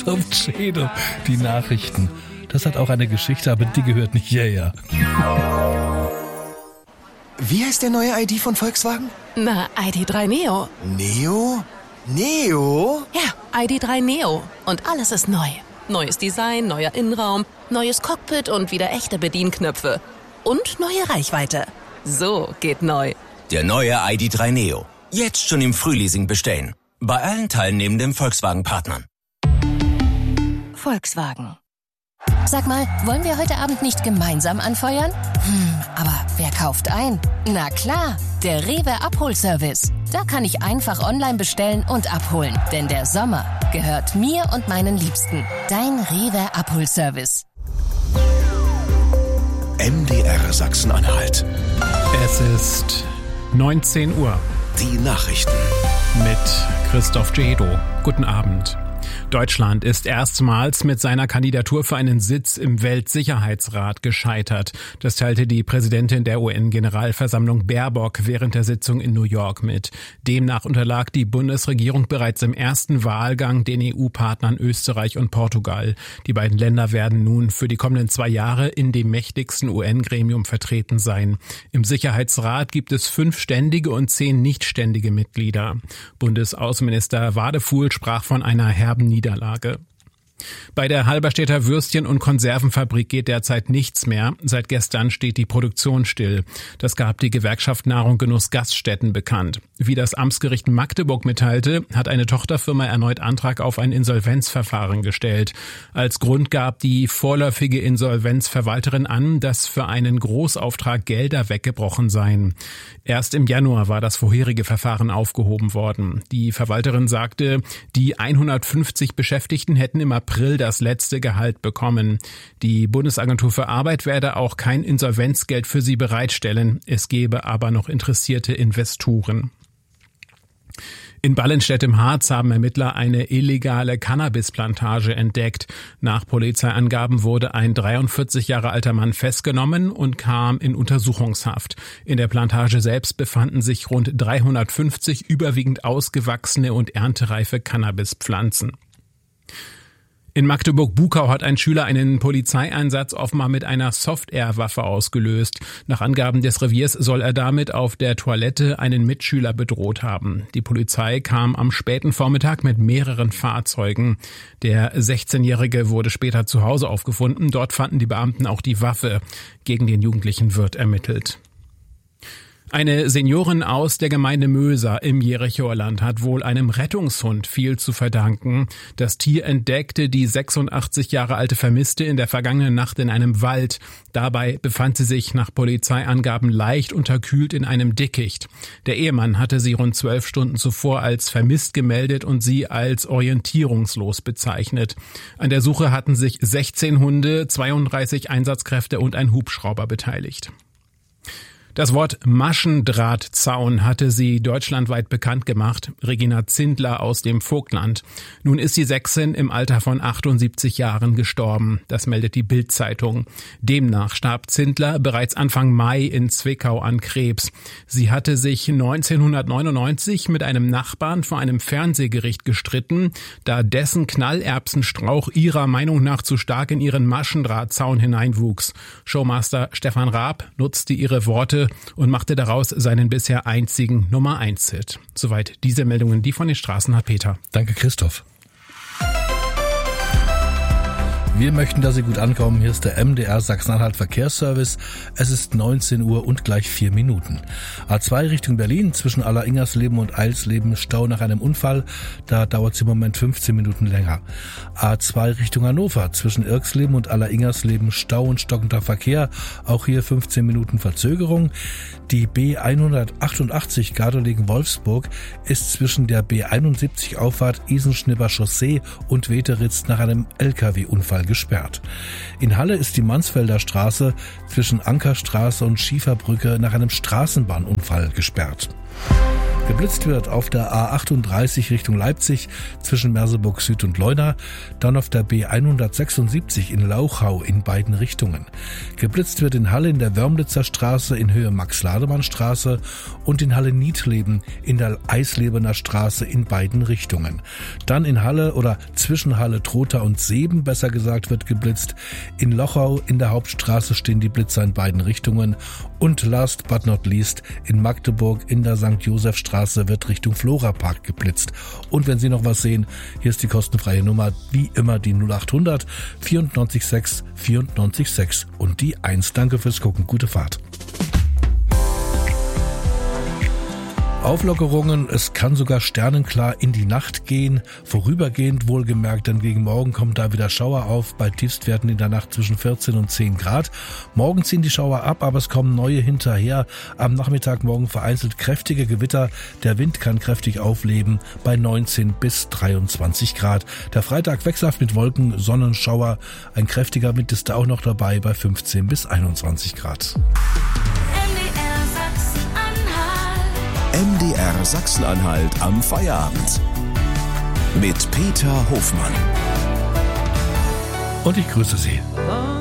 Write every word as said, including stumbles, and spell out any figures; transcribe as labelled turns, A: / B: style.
A: Christoph Tschädow, die Nachrichten. Das hat auch eine Geschichte, aber die gehört nicht hierher.
B: Wie heißt der neue I D von Volkswagen?
C: Na, I D drei Neo.
B: Neo? Neo?
C: Ja, I D drei Neo. Und alles ist neu. Neues Design, neuer Innenraum, neues Cockpit und wieder echte Bedienknöpfe. Und neue Reichweite. So geht neu.
D: Der neue I D drei Neo. Jetzt schon im Frühleasing bestellen. Bei allen teilnehmenden Volkswagen-Partnern.
E: Volkswagen. Sag mal, wollen wir heute Abend nicht gemeinsam anfeuern? Hm, aber wer kauft ein? Na klar, der Rewe Abholservice. Da kann ich einfach online bestellen und abholen. Denn der Sommer gehört mir und meinen Liebsten. Dein Rewe Abholservice.
F: M D R Sachsen-Anhalt.
G: Es ist neunzehn Uhr.
F: Die Nachrichten.
G: Mit Christoph Tschädow. Guten Abend. Deutschland ist erstmals mit seiner Kandidatur für einen Sitz im Weltsicherheitsrat gescheitert. Das teilte die Präsidentin der U N-Generalversammlung Baerbock während der Sitzung in New York mit. Demnach unterlag die Bundesregierung bereits im ersten Wahlgang den E U-Partnern Österreich und Portugal. Die beiden Länder werden nun für die kommenden zwei Jahre in dem mächtigsten U N-Gremium vertreten sein. Im Sicherheitsrat gibt es fünf ständige und zehn nichtständige Mitglieder. Bundesaußenminister Wadefuhl sprach von einer herben Niederlage. Bei der Halberstädter Würstchen- und Konservenfabrik geht derzeit nichts mehr. Seit gestern steht die Produktion still. Das gab die Gewerkschaft Nahrung Genuss Gaststätten bekannt. Wie das Amtsgericht Magdeburg mitteilte, hat eine Tochterfirma erneut Antrag auf ein Insolvenzverfahren gestellt. Als Grund gab die vorläufige Insolvenzverwalterin an, dass für einen Großauftrag Gelder weggebrochen seien. Erst im Januar war das vorherige Verfahren aufgehoben worden. Die Verwalterin sagte, die hundertfünfzig Beschäftigten hätten im April das letzte Gehalt bekommen. Die Bundesagentur für Arbeit werde auch kein Insolvenzgeld für sie bereitstellen. Es gebe aber noch interessierte Investoren. In Ballenstedt im Harz haben Ermittler eine illegale Cannabisplantage entdeckt. Nach Polizeiangaben wurde ein dreiundvierzig Jahre alter Mann festgenommen und kam in Untersuchungshaft. In der Plantage selbst befanden sich rund dreihundertfünfzig überwiegend ausgewachsene und erntereife Cannabispflanzen. In Magdeburg-Bukau hat ein Schüler einen Polizeieinsatz offenbar mit einer Soft-Air-Waffe ausgelöst. Nach Angaben des Reviers soll er damit auf der Toilette einen Mitschüler bedroht haben. Die Polizei kam am späten Vormittag mit mehreren Fahrzeugen. Der sechzehnjährige wurde später zu Hause aufgefunden. Dort fanden die Beamten auch die Waffe. Gegen den Jugendlichen wird ermittelt. Eine Seniorin aus der Gemeinde Möser im Jerichoer Land hat wohl einem Rettungshund viel zu verdanken. Das Tier entdeckte die sechsundachtzig Jahre alte Vermisste in der vergangenen Nacht in einem Wald. Dabei befand sie sich nach Polizeiangaben leicht unterkühlt in einem Dickicht. Der Ehemann hatte sie rund zwölf Stunden zuvor als vermisst gemeldet und sie als orientierungslos bezeichnet. An der Suche hatten sich sechzehn Hunde, zweiunddreißig Einsatzkräfte und ein Hubschrauber beteiligt. Das Wort Maschendrahtzaun hatte sie deutschlandweit bekannt gemacht, Regina Zindler aus dem Vogtland. Nun ist die Sächsin im Alter von achtundsiebzig Jahren gestorben, das meldet die Bild-Zeitung. Demnach starb Zindler bereits Anfang Mai in Zwickau an Krebs. Sie hatte sich neunzehnhundertneunundneunzig mit einem Nachbarn vor einem Fernsehgericht gestritten, da dessen Knallerbsenstrauch ihrer Meinung nach zu stark in ihren Maschendrahtzaun hineinwuchs. Showmaster Stefan Raab nutzte ihre Worte und machte daraus seinen bisher einzigen Nummer eins Hit. Soweit diese Meldungen, die von den Straßen hat Peter.
A: Danke, Christoph. Wir möchten, dass Sie gut ankommen. Hier ist der M D R Sachsen-Anhalt Verkehrsservice. Es ist neunzehn Uhr und gleich vier Minuten. A zwei Richtung Berlin zwischen Aller-Ingersleben und Eilsleben Stau nach einem Unfall. Da dauert es im Moment fünfzehn Minuten länger. A zwei Richtung Hannover zwischen Irksleben und Aller-Ingersleben Stau und stockender Verkehr. Auch hier fünfzehn Minuten Verzögerung. Die B hundertachtundachtzig Gardelegen-Wolfsburg ist zwischen der B einundsiebzig Auffahrt Isenschnibber Chaussee und Weteritz nach einem L K W-Unfall gesperrt. In Halle ist die Mansfelder Straße zwischen Ankerstraße und Schieferbrücke nach einem Straßenbahnunfall gesperrt. Geblitzt wird auf der A achtunddreißig Richtung Leipzig zwischen Merseburg Süd und Leuna, dann auf der B hundertsechsundsiebzig in Lauchau in beiden Richtungen. Geblitzt wird in Halle in der Wörmlitzer Straße in Höhe Max-Lademann-Straße und in Halle Niedleben in der Eislebener Straße in beiden Richtungen. Dann in Halle oder zwischen Halle Trotha und Seeben, besser gesagt, wird geblitzt. In Lochau in der Hauptstraße stehen die Blitzer in beiden Richtungen und last but not least in Magdeburg in der Sankt Josef Straße wird Richtung Florapark geblitzt. Und wenn Sie noch was sehen, hier ist die kostenfreie Nummer, wie immer die null acht hundert vierundneunzig sechs vierundneunzig sechs und die eins. Danke fürs Gucken, gute Fahrt. Auflockerungen, es kann sogar sternenklar in die Nacht gehen, vorübergehend wohlgemerkt, denn gegen Morgen kommen da wieder Schauer auf, bei Tiefstwerten in der Nacht zwischen vierzehn und zehn Grad. Morgen ziehen die Schauer ab, aber es kommen neue hinterher. Am Nachmittag morgen vereinzelt kräftige Gewitter, der Wind kann kräftig aufleben bei neunzehn bis dreiundzwanzig Grad. Der Freitag wechselhaft mit Wolken, Sonnenschauer, ein kräftiger Wind ist da auch noch dabei bei fünfzehn bis einundzwanzig Grad.
F: M D R Sachsen-Anhalt am Feierabend. Mit Peter Hofmann.
A: Und ich grüße Sie.